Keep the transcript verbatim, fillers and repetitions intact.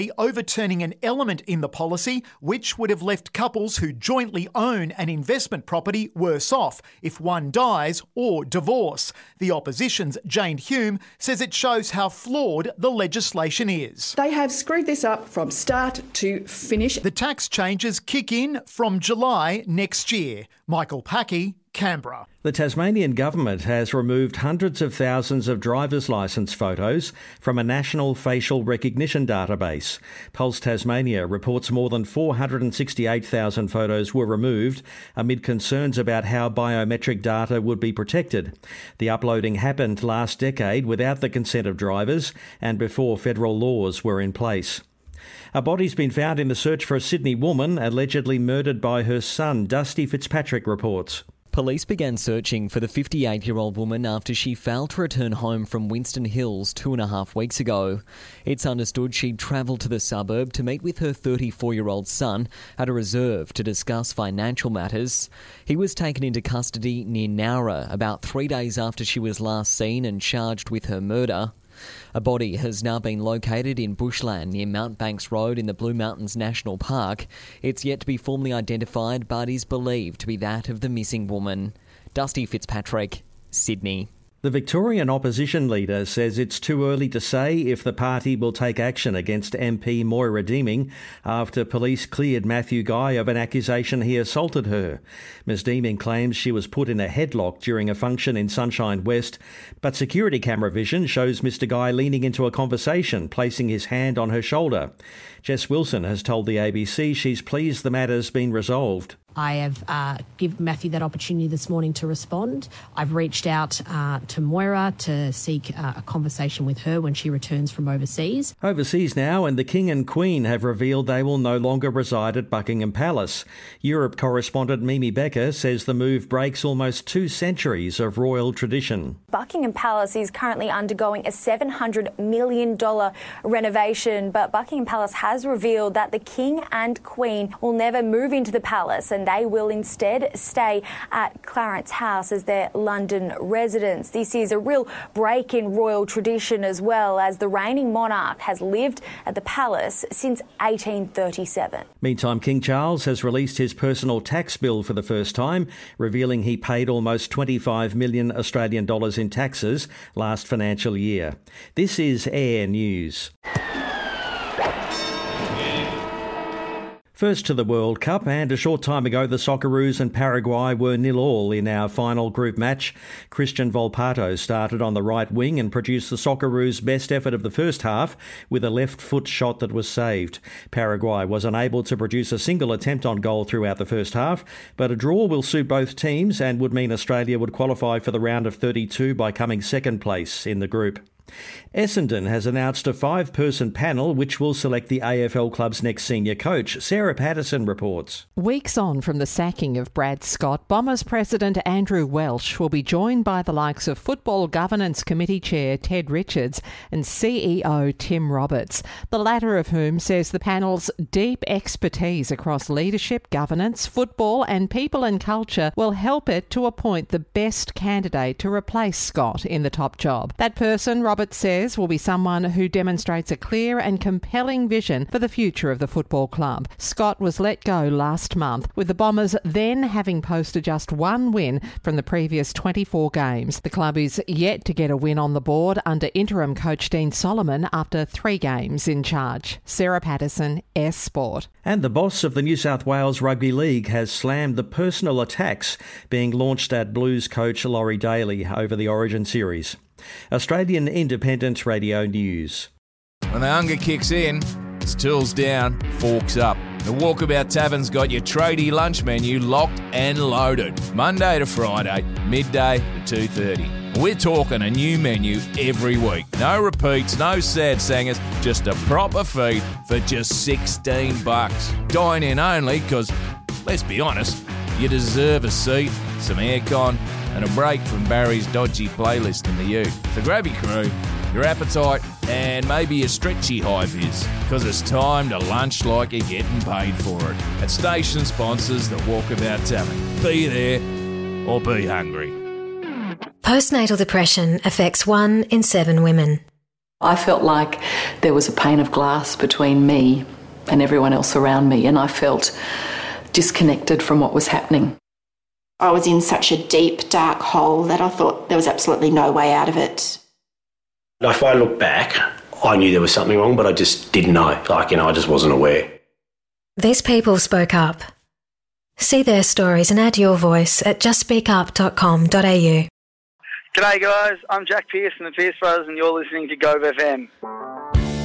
overturning an element in the policy which would have left couples who jointly own an investment property worse off if one dies or divorce. The opposition's Jane Hume says it shows how flawed the legislation is. They have screwed this up from start to finish. The tax changes kick in from July next year. Michael Packey, Canberra. The Tasmanian government has removed hundreds of thousands of driver's licence photos from a national facial recognition database. Pulse Tasmania reports more than four hundred sixty-eight thousand photos were removed amid concerns about how biometric data would be protected. The uploading happened last decade without the consent of drivers and before federal laws were in place. A body's been found in the search for a Sydney woman allegedly murdered by her son, Dusty Fitzpatrick reports. Police began searching for the fifty-eight-year-old woman after she failed to return home from Winston Hills two and a half weeks ago. It's understood she'd travelled to the suburb to meet with her thirty-four-year-old son at a reserve to discuss financial matters. He was taken into custody near Nowra about three days after she was last seen and charged with her murder. A body has now been located in bushland near Mount Banks Road in the Blue Mountains National Park. It's yet to be formally identified but is believed to be that of the missing woman. Dusty Fitzpatrick, Sydney. The Victorian opposition leader says it's too early to say if the party will take action against M P Moira Deeming after police cleared Matthew Guy of an accusation he assaulted her. Ms Deeming claims she was put in a headlock during a function in Sunshine West, but security camera vision shows Mr Guy leaning into a conversation, placing his hand on her shoulder. Jess Wilson has told the A B C she's pleased the matter's been resolved. I have uh, given Matthew that opportunity this morning to respond. I've reached out uh, to Moira to seek uh, a conversation with her when she returns from overseas. Overseas now, and the King and Queen have revealed they will no longer reside at Buckingham Palace. Europe correspondent Mimi Becker says the move breaks almost two centuries of royal tradition. Buckingham Palace is currently undergoing a seven hundred million dollars renovation, but Buckingham Palace has revealed that the King and Queen will never move into the palace, and they will instead stay at Clarence House as their London residence. This is a real break in royal tradition as well, as the reigning monarch has lived at the palace since eighteen thirty-seven. Meantime, King Charles has released his personal tax bill for the first time, revealing he paid almost twenty-five million Australian dollars in taxes last financial year. This is Air News. First to the World Cup, and a short time ago the Socceroos and Paraguay were nil all in our final group match. Christian Volpato started on the right wing and produced the Socceroos' best effort of the first half with a left foot shot that was saved. Paraguay was unable to produce a single attempt on goal throughout the first half, but a draw will suit both teams and would mean Australia would qualify for the round of thirty-two by coming second place in the group. Essendon has announced a five-person panel which will select the A F L club's next senior coach. Sarah Patterson reports. Weeks on from the sacking of Brad Scott, Bombers president Andrew Welsh will be joined by the likes of Football Governance Committee Chair Ted Richards and C E O Tim Roberts, the latter of whom says the panel's deep expertise across leadership, governance, football and people and culture will help it to appoint the best candidate to replace Scott in the top job. That person, Roberts says, will be someone who demonstrates a clear and compelling vision for the future of the football club. Scott was let go last month, with the Bombers then having posted just one win from the previous twenty-four games. The club is yet to get a win on the board under interim coach Dean Solomon after three games in charge. Sarah Patterson, S Sport. And the boss of the New South Wales Rugby League has slammed the personal attacks being launched at Blues coach Laurie Daly over the Origin series. Australian Independent Radio News. When the hunger kicks in, it's tools down, forks up. The Walkabout Tavern's got your tradie lunch menu locked and loaded. Monday to Friday, midday to two thirty. We're talking a new menu every week. No repeats, no sad sangers, just a proper feed for just sixteen bucks. Dine in only because, let's be honest, you deserve a seat, some aircon, and a break from Barry's dodgy playlist in the U. So grab your crew, your appetite, and maybe a stretchy high vis, because it's time to lunch like you're getting paid for it. At station sponsors the Walkabout Tavern. Be there or be hungry. Postnatal depression affects one in seven women. I felt like there was a pane of glass between me and everyone else around me, and I felt disconnected from what was happening. I was in such a deep, dark hole that I thought there was absolutely no way out of it. If I look back, I knew there was something wrong, but I just didn't know. Like, you know, I just wasn't aware. These people spoke up. See their stories and add your voice at just speak up dot com dot a u. G'day guys, I'm Jack Pearce from the Pearce Brothers and you're listening to Gove F M.